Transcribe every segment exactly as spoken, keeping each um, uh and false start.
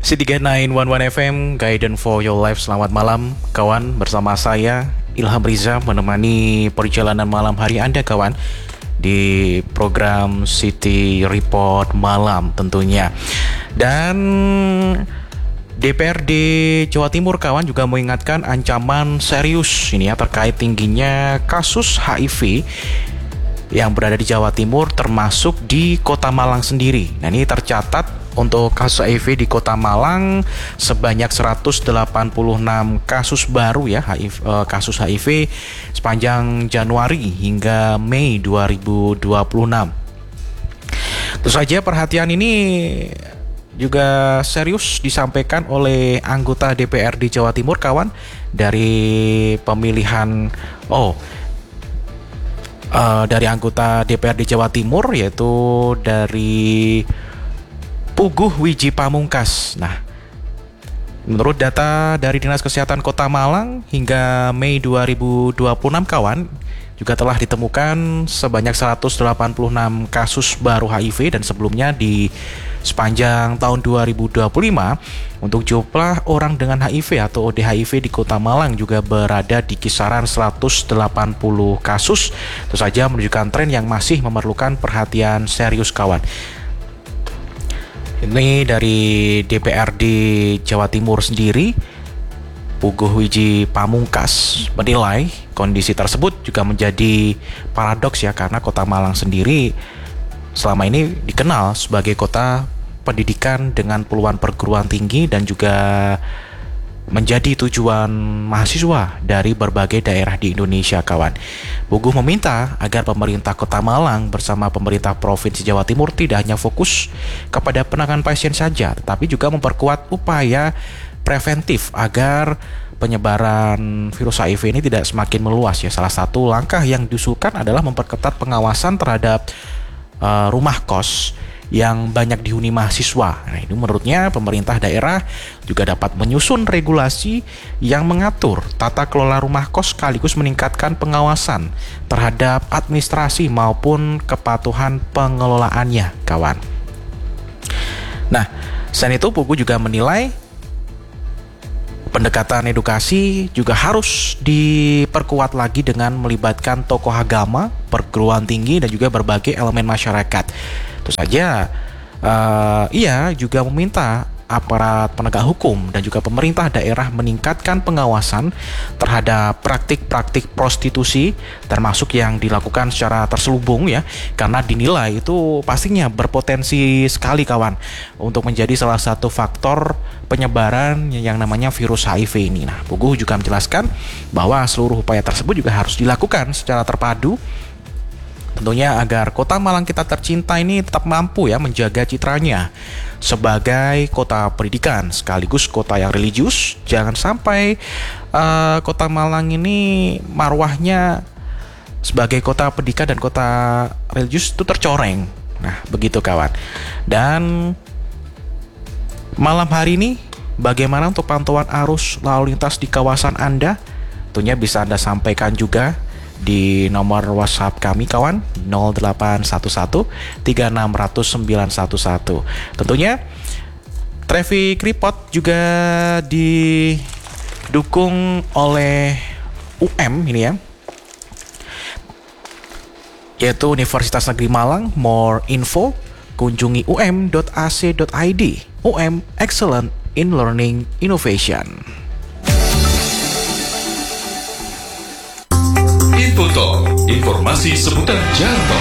C tiga sembilan satu satu F M, Guidance for Your Life. Selamat malam kawan, bersama saya Ilham Riza menemani perjalanan malam hari Anda kawan di program City Report Malam tentunya. Dan D P R D Jawa Timur kawan juga mengingatkan ancaman serius ini ya terkait tingginya kasus H I V yang berada di Jawa Timur termasuk di Kota Malang sendiri. Nah, ini tercatat untuk kasus H I V di Kota Malang sebanyak seratus delapan puluh enam kasus baru ya H I V, eh, kasus H I V sepanjang Januari hingga Mei dua ribu dua puluh enam. Tentu saja perhatian ini juga serius disampaikan oleh anggota D P R D Jawa Timur kawan dari pemilihan oh uh, dari anggota D P R D Jawa Timur, yaitu dari Puguh Wiji Pamungkas. Nah, menurut data dari Dinas Kesehatan Kota Malang hingga Mei dua ribu dua puluh enam kawan, juga telah ditemukan sebanyak seratus delapan puluh enam kasus baru H I V, dan sebelumnya di sepanjang tahun dua ribu dua puluh lima untuk jumlah orang dengan H I V atau O D H I V di Kota Malang juga berada di kisaran seratus delapan puluh kasus. Itu saja menunjukkan tren yang masih memerlukan perhatian serius kawan. Ini dari D P R D Jawa Timur sendiri, Puguh Wiji Pamungkas menilai kondisi tersebut juga menjadi paradoks ya, karena Kota Malang sendiri selama ini dikenal sebagai kota pendidikan dengan puluhan perguruan tinggi dan juga menjadi tujuan mahasiswa dari berbagai daerah di Indonesia kawan. Puguh meminta agar pemerintah Kota Malang bersama pemerintah Provinsi Jawa Timur tidak hanya fokus kepada penanganan pasien saja, tetapi juga memperkuat upaya preventif agar penyebaran virus H I V ini tidak semakin meluas ya. Salah satu langkah yang diusulkan adalah memperketat pengawasan terhadap uh, rumah kos yang banyak dihuni mahasiswa. Nah, ini menurutnya pemerintah daerah juga dapat menyusun regulasi yang mengatur tata kelola rumah kos sekaligus meningkatkan pengawasan terhadap administrasi maupun kepatuhan pengelolaannya kawan. Nah, selain itu Puguh juga menilai pendekatan edukasi juga harus diperkuat lagi dengan melibatkan tokoh agama, perguruan tinggi, dan juga berbagai elemen masyarakat. Tentu saja, uh, ia juga meminta aparat penegak hukum dan juga pemerintah daerah meningkatkan pengawasan terhadap praktik-praktik prostitusi, termasuk yang dilakukan secara terselubung ya, karena dinilai itu pastinya berpotensi sekali kawan untuk menjadi salah satu faktor penyebaran yang namanya virus H I V ini. Nah, Puguh juga menjelaskan bahwa seluruh upaya tersebut juga harus dilakukan secara terpadu, tentunya agar Kota Malang kita tercinta ini tetap mampu ya menjaga citranya sebagai kota pendidikan sekaligus kota yang religius. Jangan sampai uh, Kota Malang ini marwahnya sebagai kota pendidikan dan kota religius itu tercoreng. Nah, begitu kawan. Dan malam hari ini bagaimana untuk pantauan arus lalu lintas di kawasan Anda? Tentunya bisa Anda sampaikan juga di nomor WhatsApp kami kawan nol delapan satu satu tiga enam nol nol sembilan satu satu. Tentunya traffic report juga didukung oleh U M ini ya, yaitu Universitas Negeri Malang. More info kunjungi u m dot a c dot i d. U M Excellent in Learning Innovation. Infotalk, informasi seputar jalan tol.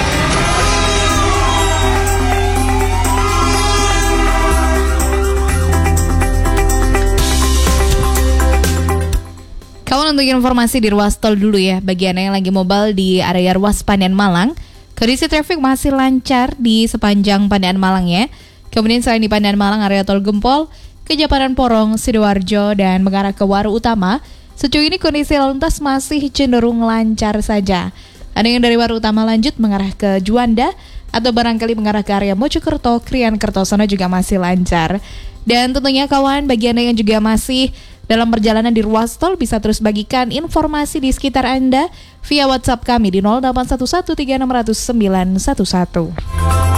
Kawan, untuk informasi di ruas tol dulu ya, bagi Anda yang lagi mobile di area ruas Pandian Malang, kondisi trafik masih lancar di sepanjang Pandian Malang ya. Kemudian selain di Pandian Malang, area tol Gempol, Kejaparan Porong, Sidoarjo, dan mengarah ke Waru Utama, sejauh ini kondisi lalu lintas masih cenderung lancar saja. Ada yang dari Waru Utama lanjut mengarah ke Juanda atau barangkali mengarah ke area Mojokerto, Krian Kertosono juga masih lancar. Dan tentunya kawan, bagi Anda yang juga masih dalam perjalanan di ruas tol, bisa terus bagikan informasi di sekitar Anda via WhatsApp kami di nol delapan satu satu tiga enam nol nol sembilan satu satu.